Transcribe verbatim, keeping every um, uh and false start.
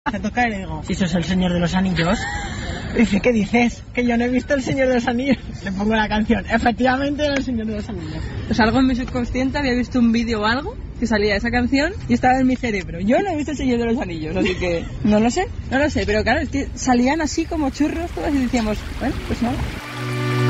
Se toca y le digo, si eso es el Señor de los Anillos. Dice, ¿qué dices? Que yo no he visto el Señor de los Anillos. Le pongo la canción, efectivamente era el Señor de los Anillos. Pues algo en mi subconsciente, había visto un vídeo o algo que salía esa canción y estaba en mi cerebro. Yo no he visto el Señor de los Anillos, así que no lo sé, no lo sé, pero claro, es que salían así como churros todas y decíamos, bueno, pues nada.